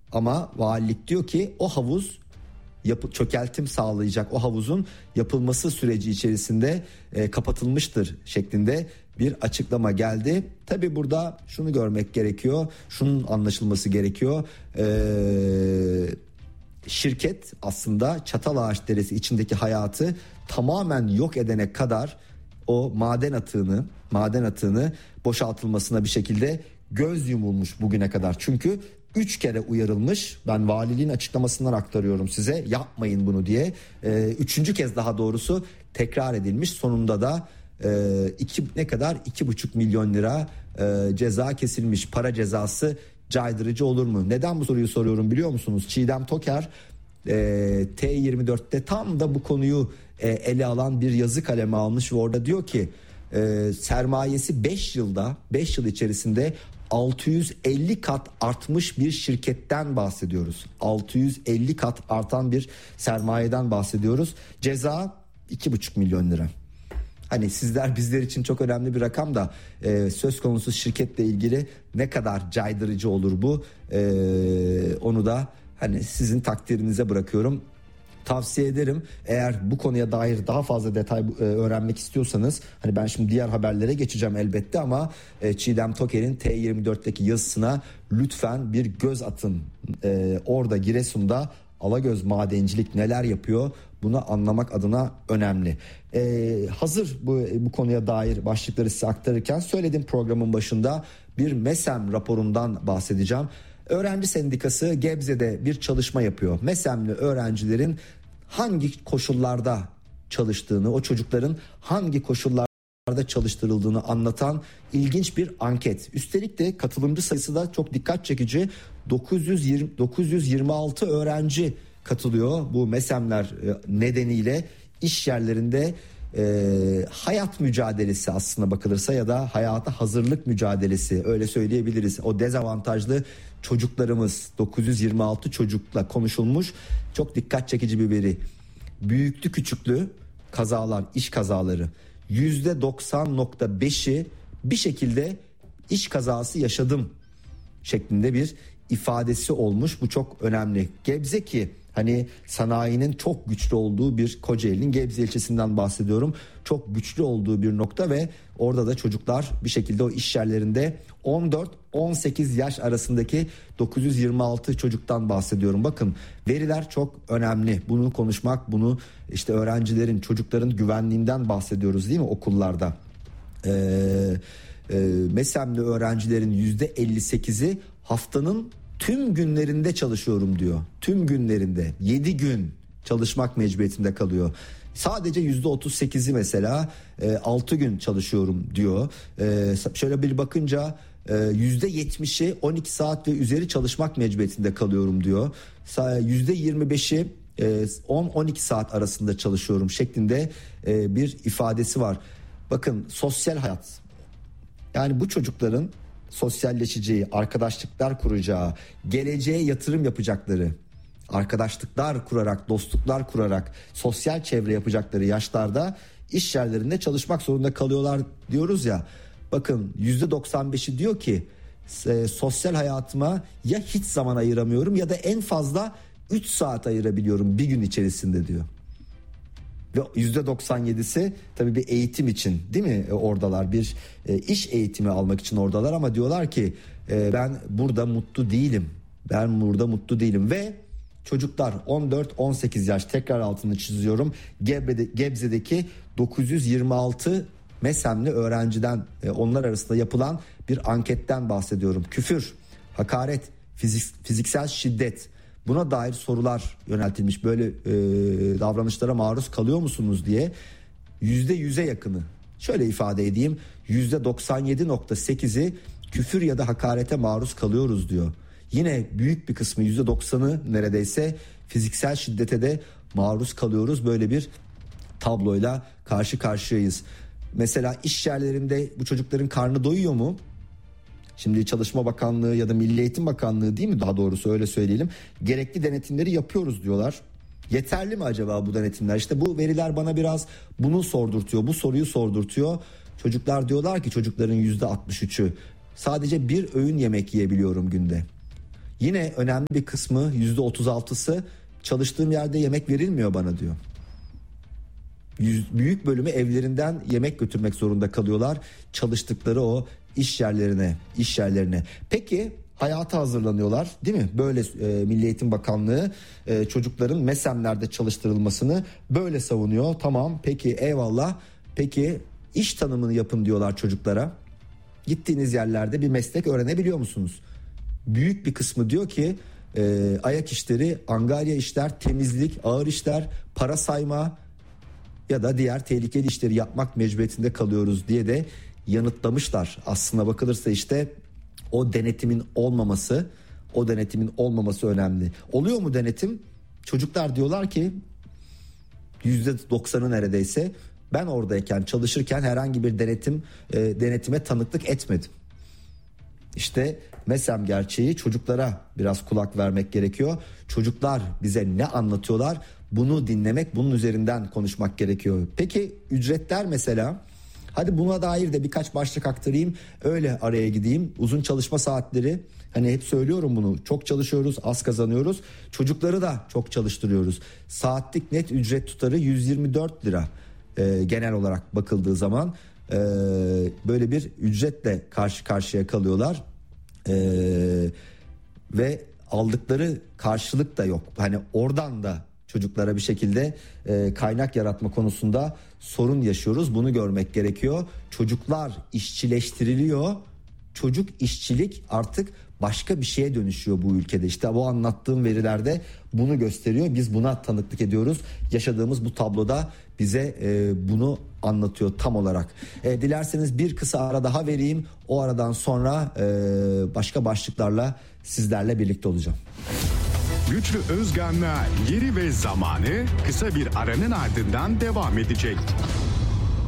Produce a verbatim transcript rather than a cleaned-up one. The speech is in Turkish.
Ama valilik diyor ki o havuz yapı, çökeltim sağlayacak o havuzun yapılması süreci içerisinde e, kapatılmıştır şeklinde bir açıklama geldi. Tabii burada şunu görmek gerekiyor, şunun anlaşılması gerekiyor. Eee Şirket aslında Çatalağaç Deresi içindeki hayatı tamamen yok edene kadar o maden atığını, maden atığını boşaltılmasına bir şekilde göz yumulmuş bugüne kadar. Çünkü üç kere uyarılmış. Ben valiliğin açıklamasından aktarıyorum size, yapmayın bunu diye. Ee, üçüncü kez daha doğrusu tekrar edilmiş. Sonunda da e, iki, ne kadar iki buçuk milyon lira e, ceza kesilmiş. Para cezası caydırıcı olur mu? Neden bu soruyu soruyorum biliyor musunuz? Çiğdem Toker e, T yirmi dörtte tam da bu konuyu e, ele alan bir yazı kaleme almış ve orada diyor ki e, sermayesi beş yılda beş yıl içerisinde altı yüz elli kat artmış bir şirketten bahsediyoruz. altı yüz elli kat artan bir sermayeden bahsediyoruz. Ceza iki buçuk milyon lira. Hani sizler bizler için çok önemli bir rakam da e, söz konusu şirketle ilgili ne kadar caydırıcı olur bu, e, onu da hani sizin takdirinize bırakıyorum. Tavsiye ederim, eğer bu konuya dair daha fazla detay e, öğrenmek istiyorsanız, hani ben şimdi diğer haberlere geçeceğim elbette ama e, Çiğdem Toker'in T yirmi dörtteki yazısına lütfen bir göz atın. E, orada Giresun'da Alagöz Madencilik neler yapıyor, bunu anlamak adına önemli. Ee, hazır bu, bu konuya dair başlıkları size aktarırken söyledim programın başında, bir MESEM raporundan bahsedeceğim. Öğrenci Sendikası Gebze'de bir çalışma yapıyor. MESEM'li öğrencilerin hangi koşullarda çalıştığını, o çocukların hangi koşullarda çalıştırıldığını anlatan ilginç bir anket. Üstelik de katılımcı sayısı da çok dikkat çekici. dokuz yüz yirmi, dokuz yüz yirmi altı öğrenci katılıyor bu MESEM'ler nedeniyle. İş yerlerinde e, hayat mücadelesi aslına bakılırsa ya da hayata hazırlık mücadelesi, öyle söyleyebiliriz. O dezavantajlı çocuklarımız, dokuz yüz yirmi altı çocukla konuşulmuş, çok dikkat çekici bir veri. Büyüklü küçüklü kazalar, iş kazaları yüzde doksan nokta beşi bir şekilde iş kazası yaşadım şeklinde bir ifadesi olmuş. Bu çok önemli. Gebze, ki hani sanayinin çok güçlü olduğu bir, Kocaeli'nin Gebze ilçesinden bahsediyorum. Çok güçlü olduğu bir nokta ve orada da çocuklar bir şekilde o iş yerlerinde on dört on sekiz yaş arasındaki dokuz yüz yirmi altı çocuktan bahsediyorum. Bakın, veriler çok önemli. Bunu konuşmak, bunu işte öğrencilerin, çocukların güvenliğinden bahsediyoruz değil mi okullarda? Eee E, MESEM'li öğrencilerin yüzde elli sekizi haftanın tüm günlerinde çalışıyorum diyor. Tüm günlerinde yedi gün çalışmak mecburiyetinde kalıyor. Sadece yüzde otuz sekizi mesela e, altı gün çalışıyorum diyor. E, şöyle bir bakınca e, yüzde yetmişi on iki saat ve üzeri çalışmak mecburiyetinde kalıyorum diyor. yüzde yirmi beşi on on iki saat arasında çalışıyorum şeklinde e, bir ifadesi var. Bakın, sosyal hayat. Yani bu çocukların sosyalleşeceği, arkadaşlıklar kuracağı, geleceğe yatırım yapacakları, arkadaşlıklar kurarak, dostluklar kurarak sosyal çevre yapacakları yaşlarda iş yerlerinde çalışmak zorunda kalıyorlar diyoruz ya. Bakın, yüzde doksan beşi diyor ki e, sosyal hayatıma ya hiç zaman ayıramıyorum ya da en fazla üç saat ayırabiliyorum bir gün içerisinde diyor. Ve yüzde doksan yedisi tabii bir eğitim için, değil mi, e, oradalar, bir e, iş eğitimi almak için oradalar ama diyorlar ki e, ben burada mutlu değilim. Ben burada mutlu değilim ve çocuklar on dört on sekiz yaş, tekrar altını çiziyorum, Gebze'de, Gebze'deki dokuz yüz yirmi altı MESEM'li öğrenciden, e, onlar arasında yapılan bir anketten bahsediyorum. Küfür, hakaret, fizik, fiziksel şiddet, buna dair sorular yöneltilmiş. Böyle e, davranışlara maruz kalıyor musunuz diye yüzde yüze yakını, şöyle ifade edeyim, yüzde doksan yedi nokta sekizi küfür ya da hakarete maruz kalıyoruz diyor. Yine büyük bir kısmı, yüzde doksanı neredeyse, fiziksel şiddete de maruz kalıyoruz. Böyle bir tabloyla karşı karşıyayız. Mesela iş yerlerinde bu çocukların karnı doyuyor mu? Şimdi Çalışma Bakanlığı ya da Milli Eğitim Bakanlığı, değil mi, daha doğrusu öyle söyleyelim, gerekli denetimleri yapıyoruz diyorlar. Yeterli mi acaba bu denetimler? İşte bu veriler bana biraz bunu sordurtuyor, bu soruyu sordurtuyor. Çocuklar diyorlar ki, çocukların yüzde altmış üçü sadece bir öğün yemek yiyebiliyorum günde. Yine önemli bir kısmı, yüzde otuz altısı çalıştığım yerde yemek verilmiyor bana diyor. Büyük bölümü evlerinden yemek götürmek zorunda kalıyorlar çalıştıkları o iş yerlerine, iş yerlerine. Peki hayata hazırlanıyorlar, değil mi? Böyle e, Milli Eğitim Bakanlığı e, çocukların MESEM'lerde çalıştırılmasını böyle savunuyor. Tamam, peki, eyvallah. Peki iş tanımını yapın diyorlar çocuklara. Gittiğiniz yerlerde bir meslek öğrenebiliyor musunuz? Büyük bir kısmı diyor ki e, ayak işleri, angarya işler, temizlik, ağır işler, para sayma ya da diğer tehlikeli işleri yapmak mecburiyetinde kalıyoruz diye de yanıtlamışlar. Aslına bakılırsa işte o denetimin olmaması, o denetimin olmaması önemli. Oluyor mu denetim? Çocuklar diyorlar ki yüzde doksanı neredeyse ben oradayken, çalışırken herhangi bir denetim e, denetime tanıklık etmedim. İşte MESEM gerçeği, çocuklara biraz kulak vermek gerekiyor. Çocuklar bize ne anlatıyorlar? Bunu dinlemek, bunun üzerinden konuşmak gerekiyor. Peki ücretler mesela? Hadi buna dair de birkaç başlık aktarayım. Öyle araya gideyim. Uzun çalışma saatleri. Hani hep söylüyorum bunu. Çok çalışıyoruz, az kazanıyoruz. Çocukları da çok çalıştırıyoruz. Saatlik net ücret tutarı yüz yirmi dört lira. Ee, genel olarak bakıldığı zaman e, böyle bir ücretle karşı karşıya kalıyorlar. Ee, ve aldıkları karşılık da yok. Hani oradan da çocuklara bir şekilde e, kaynak yaratma konusunda sorun yaşıyoruz. Bunu görmek gerekiyor. Çocuklar işçileştiriliyor. Çocuk işçilik artık başka bir şeye dönüşüyor bu ülkede. İşte bu anlattığım verilerde bunu gösteriyor. Biz buna tanıklık ediyoruz. Yaşadığımız bu tabloda bize e, bunu anlatıyor tam olarak. E, dilerseniz bir kısa ara daha vereyim. O aradan sonra e, başka başlıklarla sizlerle birlikte olacağım. Güçlü Özgan'la Yeri ve Zamanı kısa bir aranın ardından devam edecek.